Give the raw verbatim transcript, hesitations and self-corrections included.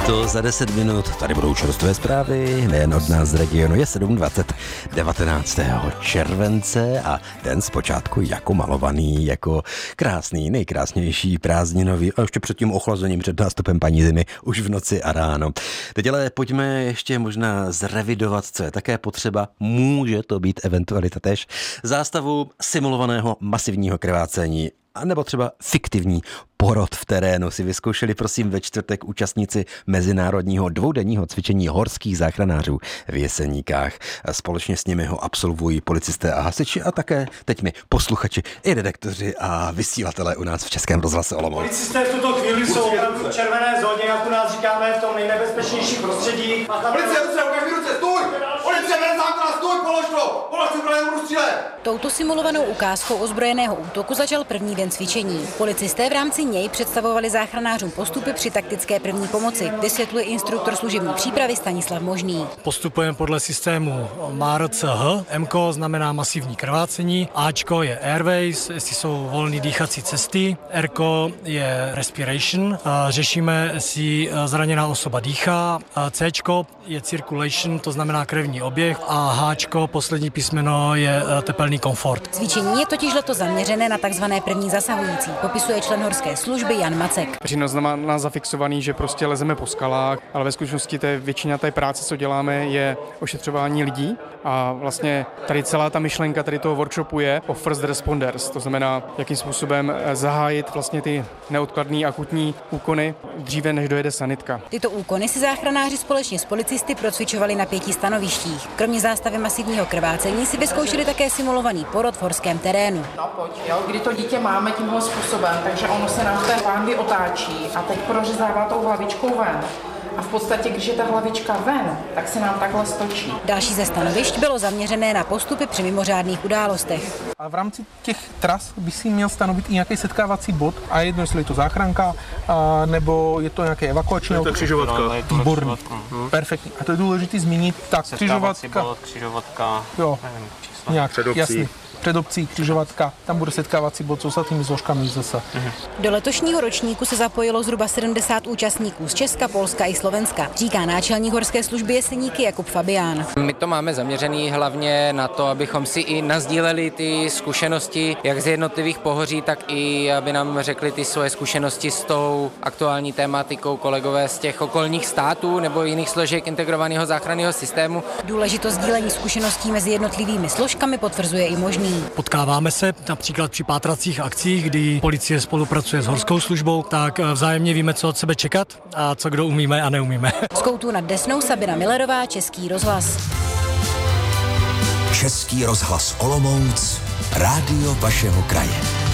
to za deset minut. Tady budou čerstvé zprávy, nejen od nás z regionu. Je sedm dvacet devatenáctého července a den zpočátku jako malovaný, jako krásný, nejkrásnější prázdninový a ještě před tím ochlazením, před nástupem paní zimy, už v noci a ráno. Teď ale pojďme ještě možná zrevidovat, co je také potřeba. Může to být eventualita též zástavu simulovaného masivního krvácení, a nebo třeba fiktivní porod v terénu si vyzkoušeli prosím ve čtvrtek účastníci mezinárodního dvoudenního cvičení horských záchranářů v Jeseníkách. Společně s nimi ho absolvují policisté a hasiči a také teď mi posluchači i redaktoři a vysílatelé u nás v Českém rozhlase Olomouc. Policisté v tuto chvíli jsou v červené zóně, jak u nás říkáme, v tom nejnebezpečnějším prostředí. Policie, ruce, ukaž mi ruce, stůj! Policie, ven zákona, stůj, polož to! Polož si, protože nebudu střílet! Touto simulovanou ukázkou ozbrojeného útoku začal první den cvičení. Policisté v rámci něj představovali záchranářům postupy při taktické první pomoci, vysvětluje instruktor služební přípravy Stanislav Možný. Postupujeme podle systému M A R C H. M znamená masivní krvácení, Ačko je airways, jestli jsou volné dýchací cesty, R je respiration, řešíme, jestli zraněná osoba dýchá, C je circulation, to znamená krevní oběh a H, poslední písmeno, je tepelný komfort. Cvičení je totiž letos zaměřené na takzvané první zasahující, popisuje člen horské služby Jan Macek. Přínos má nás zafixovaný, že prostě lezeme po skalách, ale ve skutečnosti té většina té práce, co děláme, je ošetřování lidí a vlastně tady celá ta myšlenka tady toho workshopu je o first responders, to znamená, jakým způsobem zahájit vlastně ty neodkladné akutní úkony dříve, než dojede sanitka. Tyto úkony si záchranáři společně s policisty procvičovali na pěti stanovištích. Kromě zástavy masivního krvácení si vyzkoušeli také simulovaný porod v horském terénu. No pojď, jo, kdy to dítě máme tímhle způsobem, takže ono se nám v té pánvi otáčí a teď prořezává tou hlavičkou ven. A v podstatě, když je ta hlavička ven, tak se nám takhle stočí. Další ze stanovišť bylo zaměřené na postupy při mimořádných událostech. A v rámci těch tras by si měl stanovit i nějaký setkávací bod a jedno, jestli je to záchranka, a nebo je to nějaké evakuační auto. Je to křižovatka. Výborný. Perfektní. A to je důležité zmínit. Tak, křižovatka. Bod, křižovatka. Jo, nevím, nějak, jasný. Před obcí, křižovatka, tam bude setkávací bod s ostatními složkami zase. Do letošního ročníku se zapojilo zhruba sedmdesát účastníků z Česka, Polska i Slovenska, říká náčelník horské služby Jeseníky Jakub Fabián. My to máme zaměřený hlavně na to, abychom si i nasdíleli ty zkušenosti, jak z jednotlivých pohoří, tak i aby nám řekli ty svoje zkušenosti s tou aktuální tématikou kolegové z těch okolních států nebo jiných složek integrovaného záchranného systému. Důležitost sdílení zkušeností mezi jednotlivými složkami potvrzuje i Možný. Potkáváme se například při pátracích akcích, kdy policie spolupracuje s horskou službou, tak vzájemně víme, co od sebe čekat a co kdo umíme a neumíme. Z Koutů nad Desnou Sabina Millerová, Český rozhlas. Český rozhlas Olomouc, rádio vašeho kraje.